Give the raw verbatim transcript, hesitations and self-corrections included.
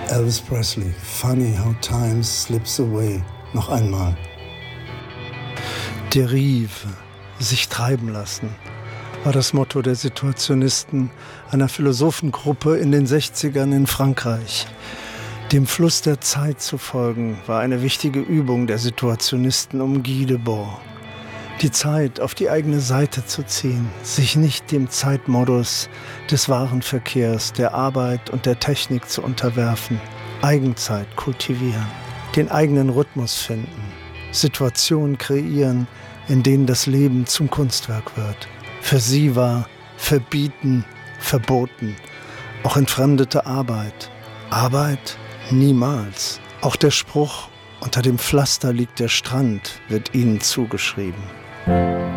Elvis Presley, Funny how time slips away. Noch einmal. Derive, sich treiben lassen, war das Motto der Situationisten, einer Philosophengruppe in den sechzigern in Frankreich. Dem Fluss der Zeit zu folgen, war eine wichtige Übung der Situationisten um Guy Debord. Die Zeit auf die eigene Seite zu ziehen, sich nicht dem Zeitmodus des Warenverkehrs, der Arbeit und der Technik zu unterwerfen, Eigenzeit kultivieren, den eigenen Rhythmus finden, Situationen kreieren, in denen das Leben zum Kunstwerk wird. Für sie war verbieten, verboten, auch entfremdete Arbeit. Arbeit? Niemals. Auch der Spruch, unter dem Pflaster liegt der Strand, wird ihnen zugeschrieben.